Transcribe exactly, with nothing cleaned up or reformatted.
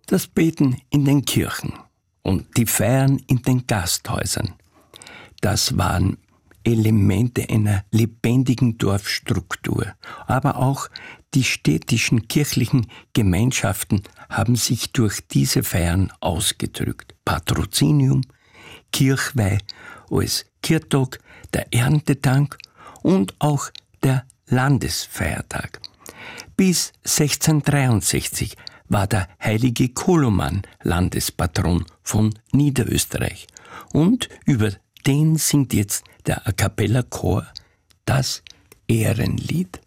Das Beten in den Kirchen und die Feiern in den Gasthäusern, das waren Elemente einer lebendigen Dorfstruktur. Aber auch die städtischen kirchlichen Gemeinschaften haben sich durch diese Feiern ausgedrückt. Patrozinium, Kirchweih als Kirchtag, der Erntedank und auch der Landesfeiertag. Bis sechzehnhundertdreiundsechzig war der heilige Koloman Landespatron von Niederösterreich. Und über den singt jetzt der A Cappella Chor das Ehrenlied.